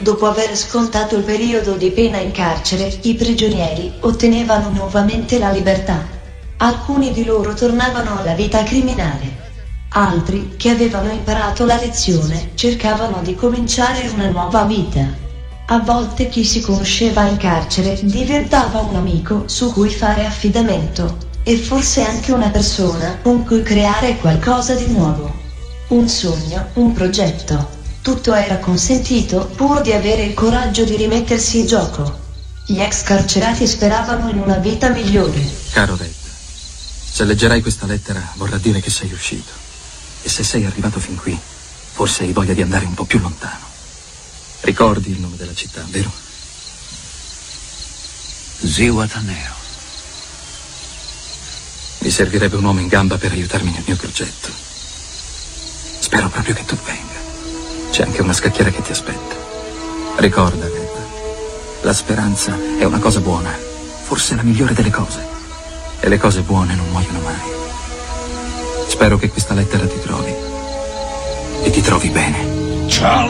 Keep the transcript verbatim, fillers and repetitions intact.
dopo aver scontato il periodo di pena in carcere, i prigionieri ottenevano nuovamente la libertà. Alcuni di loro tornavano alla vita criminale. Altri, che avevano imparato la lezione, cercavano di cominciare una nuova vita. A volte chi si conosceva in carcere diventava un amico su cui fare affidamento, e forse anche una persona con cui creare qualcosa di nuovo. Un sogno, un progetto. Tutto era consentito pur di avere il coraggio di rimettersi in gioco. Gli ex carcerati speravano in una vita migliore. Caro Red, se leggerai questa lettera vorrà dire che sei uscito. E se sei arrivato fin qui, forse hai voglia di andare un po' più lontano. Ricordi il nome della città, vero? Zihuatanejo. Mi servirebbe un uomo in gamba per aiutarmi nel mio progetto. Spero proprio che tu venga. C'è anche una scacchiera che ti aspetta. Ricorda, Red, la speranza è una cosa buona, forse la migliore delle cose. E le cose buone non muoiono mai. Spero che questa lettera ti trovi. E ti trovi bene. Ciao.